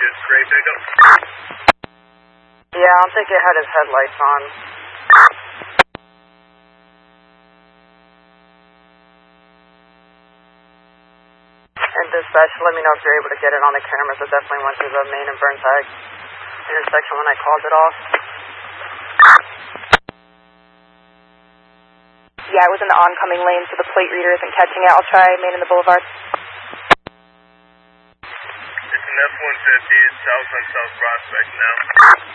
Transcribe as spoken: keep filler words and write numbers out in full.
Just gray pickup. Yeah, I don't think it had his headlights on. And dispatch, let me know if you're able to get it on the cameras. It definitely went through the Main and Burnside intersection when I called it off. Yeah, it was in the oncoming lane, so the plate reader isn't catching it. I'll try Main and the Boulevard. It's an F one fifty. It's south on South Prospect now.